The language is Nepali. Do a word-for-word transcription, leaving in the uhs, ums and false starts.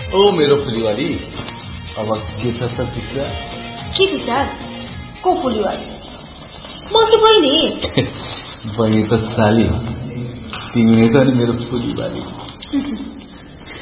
ओ मेरो फुलीवाली, अब के छ त विचार? के विचार? को फुलीवाली? म त बहिनी। बहिनी त साली हो, तिमी नै त मेरो फुलीवाली।